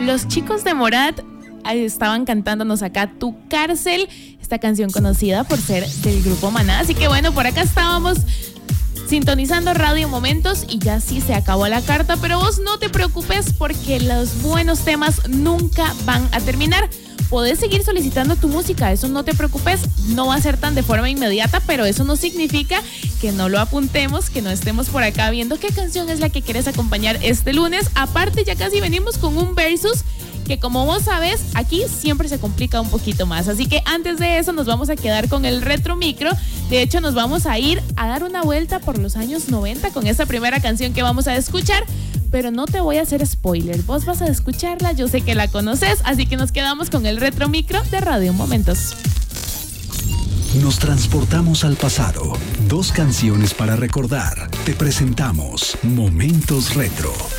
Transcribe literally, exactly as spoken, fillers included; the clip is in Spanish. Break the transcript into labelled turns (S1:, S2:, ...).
S1: Los chicos de Morat estaban cantándonos acá Tu Cárcel, esta canción conocida por ser del grupo Maná. Así que bueno, por acá estábamos sintonizando Radio Momentos y ya sí se acabó la carta, pero vos no te preocupes porque los buenos temas nunca van a terminar. Podés seguir solicitando tu música, eso no te preocupes, no va a ser tan de forma inmediata, pero eso no significa que no lo apuntemos, que no estemos por acá viendo qué canción es la que quieres acompañar este lunes. Aparte, ya casi venimos con un versus que, como vos sabés, aquí siempre se complica un poquito más. Así que antes de eso nos vamos a quedar con el Retro Micro. De hecho, nos vamos a ir a dar una vuelta por los años noventa con esta primera canción que vamos a escuchar. Pero no te voy a hacer spoiler, vos vas a escucharla, yo sé que la conoces, así que nos quedamos con el Retro Micro de Radio Momentos.
S2: Nos transportamos al pasado. Dos canciones para recordar. Te presentamos Momentos Retro.